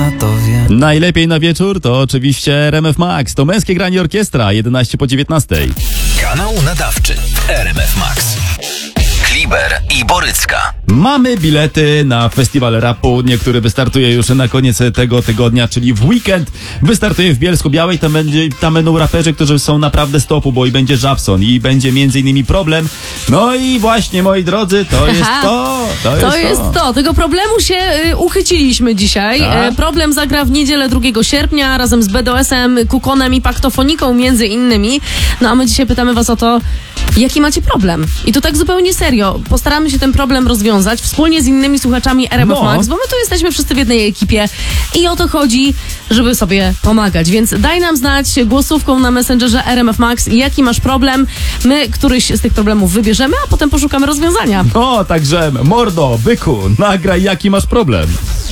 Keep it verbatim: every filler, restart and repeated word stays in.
ona to wie. Najlepiej na wieczór to oczywiście R M F Max. To Męskie Granie Orkiestra, jedenaście po dziewiętnastej. Kanał nadawczy R M F Max. Kliber i Borycka. Mamy bilety na festiwal rapu, który wystartuje już na koniec tego tygodnia, czyli w weekend. Wystartuje w Bielsku-Białej, tam, będzie, tam będą raperzy, którzy są naprawdę z topu, bo i będzie Żabson i będzie między innymi Problem. No i właśnie, moi drodzy, to jest to. To, To jest, jest to. to. Tego problemu się y, uchyciliśmy dzisiaj. Tak? E, problem zagra w niedzielę drugiego sierpnia razem z B D O S-em, Kukonem i Paktofoniką między innymi. No a my dzisiaj pytamy was o to, jaki macie problem? I to tak zupełnie serio. Postaramy się ten problem rozwiązać wspólnie z innymi słuchaczami R M F No. Max, bo my tu jesteśmy wszyscy w jednej ekipie i o to chodzi, żeby sobie pomagać. Więc daj nam znać głosówką na Messengerze R M F Max, jaki masz problem. My któryś z tych problemów wybierzemy, a potem poszukamy rozwiązania. No, także mordo, byku, nagraj jaki masz problem.